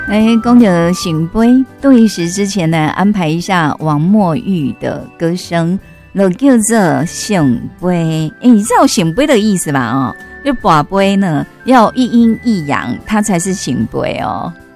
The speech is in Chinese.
讲到醒杯，杜一时之前呢，安排一下王墨玉的歌声，就叫做醒杯。你知道醒杯的意思吧？就拔杯呢，要一阴一阳，它才是醒杯哦。